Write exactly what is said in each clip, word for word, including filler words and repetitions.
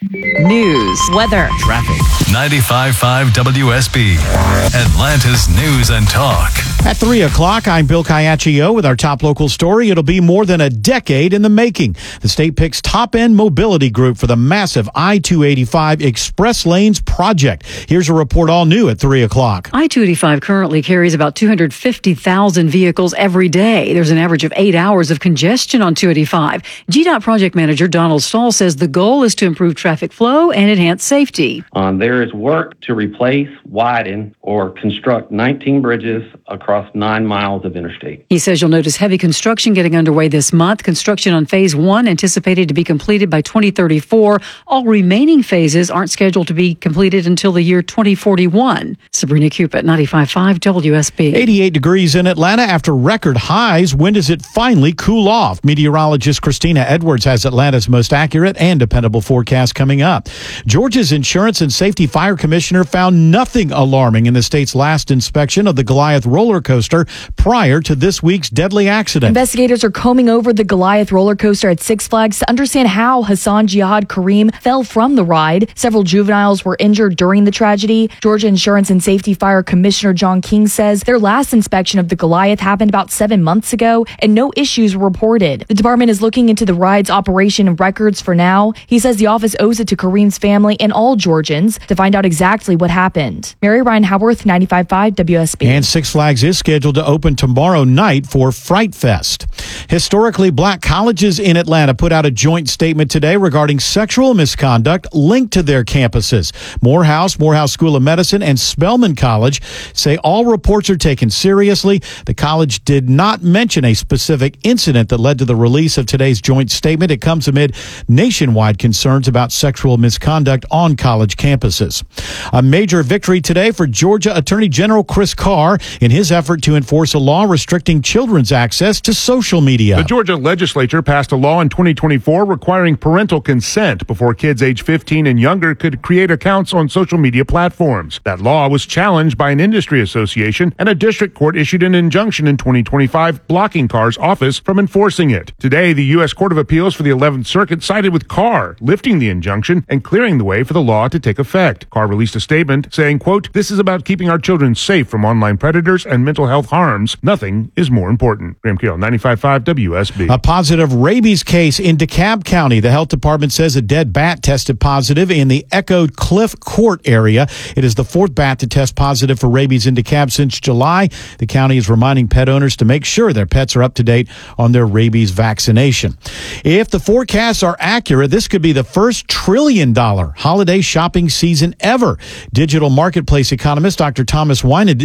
News, weather, traffic. ninety-five point five W S B, Atlanta's News and Talk. At three o'clock, I'm Bill Caiaccio with our top local story. It'll be more than a decade in the making. The state picks Top End Mobility Group for the massive I two eighty-five Express Lanes project. Here's a report all new at three o'clock. I two eighty-five currently carries about two hundred fifty thousand vehicles every day. There's an average of eight hours of congestion on two eighty-five. G DOT project manager Donald Stahl says the goal is to improve traffic flow and enhance safety. Um, there is work to replace, widen, or construct nineteen bridges across nine miles of interstate. He says you'll notice heavy construction getting underway this month. Construction on phase one anticipated to be completed by twenty thirty-four. All remaining phases aren't scheduled to be completed until the year twenty forty-one. Sabrina Cupid, ninety-five point five W S B. eighty-eight degrees in Atlanta after record highs. When does it finally cool off? Meteorologist Christina Edwards has Atlanta's most accurate and dependable forecast coming up. Georgia's Insurance and Safety Fire Commissioner found nothing alarming in the state's last inspection of the Goliath roller coaster prior to this week's deadly accident. Investigators are combing over the Goliath roller coaster at Six Flags to understand how Hassan Jihad Kareem fell from the ride. Several juveniles were injured during the tragedy. Georgia Insurance and Safety Fire Commissioner John King says their last inspection of the Goliath happened about seven months ago and no issues were reported. The department is looking into the ride's operation and records for now. He says the office owes it to Kareem's family and all Georgians to find out exactly what happened. Mary Ryan Howarth, ninety-five point five W S B. And Six Flags is scheduled to open tomorrow night for Fright Fest. Historically black colleges in Atlanta put out a joint statement today regarding sexual misconduct linked to their campuses. Morehouse, Morehouse School of Medicine, and Spelman College say all reports are taken seriously. The college did not mention a specific incident that led to the release of today's joint statement. It comes amid nationwide concerns about sexual misconduct on college campuses. A major victory today for Georgia Attorney General Chris Carr in his effort to enforce a law restricting children's access to social media. The Georgia legislature passed a law in twenty twenty-four requiring parental consent before kids age fifteen and younger could create accounts on social media platforms. That law was challenged by an industry association, and a district court issued an injunction in twenty twenty-five blocking Carr's office from enforcing it. Today, the U S Court of Appeals for the eleventh Circuit sided with Carr, lifting the injunction and clearing the way for the law to take effect. Carr released a statement saying, quote, "This is about keeping our children safe from online predators and mental health harms. Nothing is more important." Graham Keel, ninety-five point five W S B. A positive rabies case in DeKalb County. The health department says a dead bat tested positive in the Echo Cliff Court area. It is the fourth bat to test positive for rabies in DeKalb since July. The county is reminding pet owners to make sure their pets are up to date on their rabies vaccination. If the forecasts are accurate, this could be the first trillion dollar holiday shopping season ever. Digital marketplace economist Doctor Thomas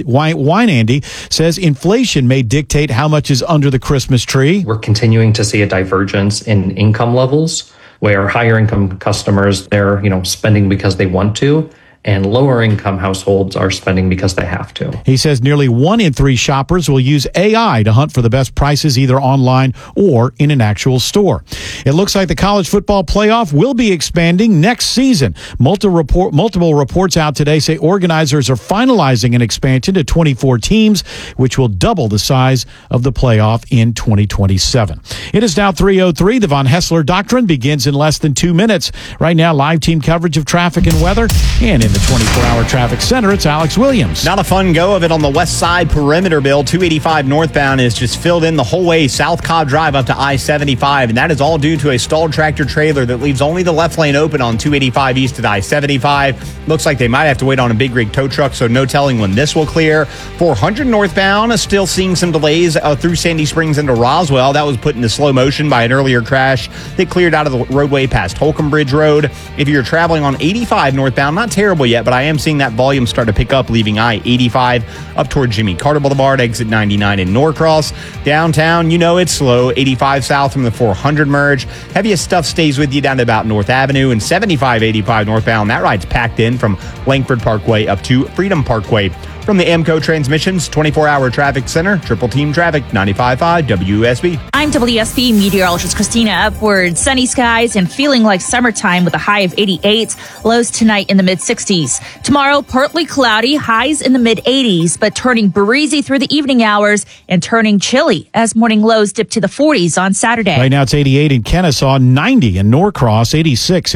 Weinandy says inflation may dictate how much is under the Christmas tree. We're continuing to see a divergence in income levels where higher income customers, they're, you know, spending because they want to, and lower income households are spending because they have to. He says nearly one in three shoppers will use A I to hunt for the best prices either online or in an actual store. It looks like the college football playoff will be expanding next season. Multiple, report, multiple reports out today say organizers are finalizing an expansion to twenty-four teams, which will double the size of the playoff in twenty twenty-seven. It is now three oh three. The Von Hessler Doctrine begins in less than two minutes. Right now, live team coverage of traffic and weather, and in the twenty-four hour traffic center, it's Alex Williams. Not a fun go of it on the west side perimeter, Bill. two eighty-five northbound is just filled in the whole way South Cobb Drive up to I seventy-five, and that is all due to a stalled tractor trailer that leaves only the left lane open on two eighty-five east at I seventy-five. Looks like they might have to wait on a big rig tow truck, so no telling when this will clear. four hundred northbound is still seeing some delays uh, through Sandy Springs into Roswell. That was put into slow motion by an earlier crash that cleared out of the roadway past Holcomb Bridge Road. If you're traveling on eighty-five northbound, not terrible yet, but I am seeing that volume start to pick up, leaving I eighty-five up toward Jimmy Carter Boulevard, exit ninety-nine in Norcross. Downtown, you know it's slow. eighty-five south from the four hundred merge. Heaviest stuff stays with you down to about North Avenue, and seventy-five eighty-five northbound. That ride's packed in from Langford Parkway up to Freedom Parkway. From the AMCO Transmissions twenty-four hour Traffic Center, Triple Team Traffic, ninety-five point five W S B. I'm W S B meteorologist Christina Upward. Sunny skies and feeling like summertime with a high of eighty-eight. Lows tonight in the mid sixties. Tomorrow, partly cloudy, highs in the mid eighties, but turning breezy through the evening hours and turning chilly as morning lows dip to the forties on Saturday. Right now it's eighty-eight in Kennesaw, ninety in Norcross, eighty-six